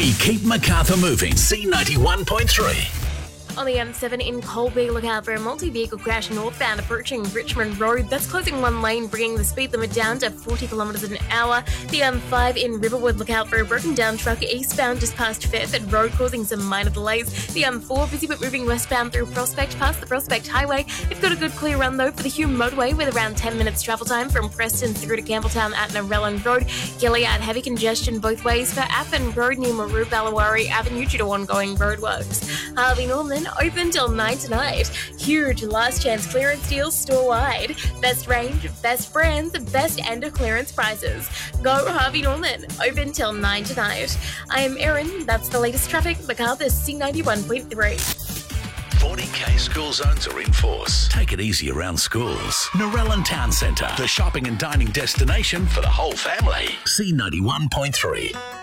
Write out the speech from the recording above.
We keep Macarthur moving. C91.3. On the M7 in Colby, look out for a multi-vehicle crash northbound approaching Richmond Road. That's closing one lane, bringing the speed limit down to 40 kilometres an hour. The M5 in Riverwood, look out for a broken down truck eastbound just past Fairford Road, causing some minor delays. The M4 busy but moving westbound through Prospect, past the Prospect Highway. You've got a good clear run though for the Hume Motorway with around 10 minutes travel time from Preston through to Campbelltown at Narellan Road. Gilead, heavy congestion both ways for Appin Road near Maru Ballawari Avenue due to ongoing roadworks. Harvey Norman open till 9 tonight. Huge last chance clearance deals store-wide. Best range, best brands, best end of clearance prices. Go Harvey Norman, open till 9 tonight. I am Erin, that's the latest traffic, Macarthur C91.3. 40k school zones are in force. Take it easy around schools. Narellan Town Centre, the shopping and dining destination for the whole family. C91.3.